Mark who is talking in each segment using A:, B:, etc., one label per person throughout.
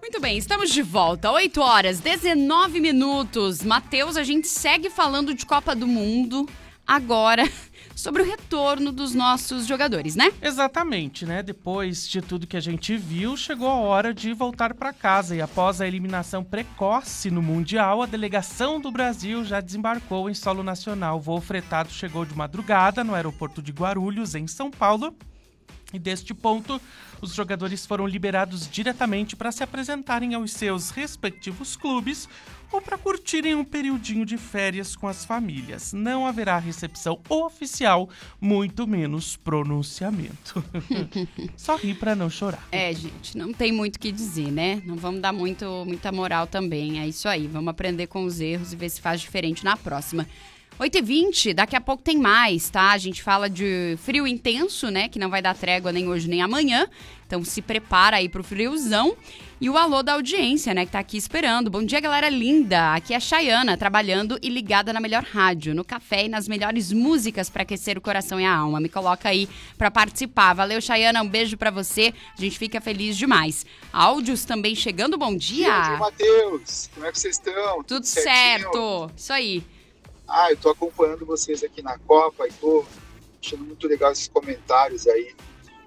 A: Muito bem, estamos de volta, 8 horas, 19 minutos. Matheus, a gente segue falando de Copa do Mundo agora sobre o retorno dos nossos jogadores, né?
B: Exatamente, né? Depois de tudo que a gente viu, chegou a hora de voltar para casa. E após a eliminação precoce no Mundial, a delegação do Brasil já desembarcou em solo nacional. O voo fretado chegou de madrugada no aeroporto de Guarulhos, em São Paulo. E deste ponto, os jogadores foram liberados diretamente para se apresentarem aos seus respectivos clubes ou para curtirem um periodinho de férias com as famílias. Não haverá recepção oficial, muito menos pronunciamento. Só rir para não chorar.
A: Gente, não tem muito o que dizer, né? Não vamos dar muita moral também. É isso aí, vamos aprender com os erros e ver se faz diferente na próxima. 8h20, daqui a pouco tem mais, tá? A gente fala de frio intenso, né? Que não vai dar trégua nem hoje nem amanhã. Então se prepara aí pro friozão. E o alô da audiência, né? Que tá aqui esperando. Bom dia, galera linda. Aqui é a Chayana, trabalhando e ligada na melhor rádio, no café e nas melhores músicas pra aquecer o coração e a alma. Me coloca aí pra participar. Valeu, Chayana. Um beijo pra você. A gente fica feliz demais. Áudios também chegando. Bom dia.
C: Bom dia, Matheus. Como é que vocês estão?
A: Tudo certo. Isso aí.
C: Eu tô acompanhando vocês aqui na Copa e tô achando muito legal esses comentários aí.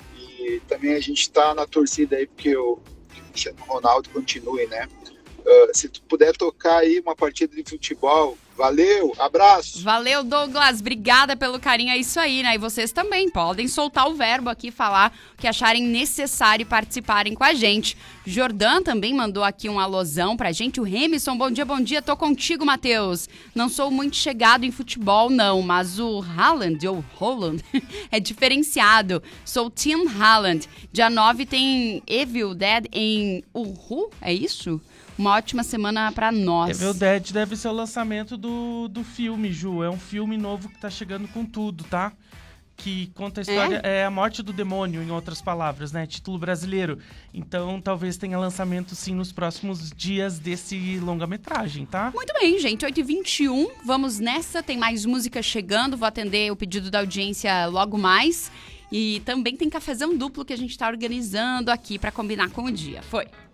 C: E também a gente tá na torcida aí porque o Cristiano Ronaldo continue, né? Se tu puder tocar aí uma partida de futebol, valeu, abraço.
A: Valeu, Douglas, obrigada pelo carinho, é isso aí, né? E vocês também podem soltar o verbo aqui, falar o que acharem necessário e participarem com a gente. Jordan também mandou aqui um alôzão pra gente. O Remison, bom dia, tô contigo, Matheus. Não sou muito chegado em futebol, não, mas o Haaland, ou Holland, é diferenciado. Sou Team Haaland. Dia 9 tem Evil Dead em Uhu, é isso? Uma ótima semana pra nós.
B: Evil Dead deve ser o lançamento do filme, Ju. É um filme novo que tá chegando com tudo, tá? Que conta a história, é a morte do demônio, em outras palavras, né? Título brasileiro. Então, talvez tenha lançamento, sim, nos próximos dias desse longa-metragem, tá?
A: Muito bem, gente. 8h21, vamos nessa. Tem mais música chegando. Vou atender o pedido da audiência logo mais. E também tem cafezão duplo que a gente tá organizando aqui pra combinar com o dia. Foi.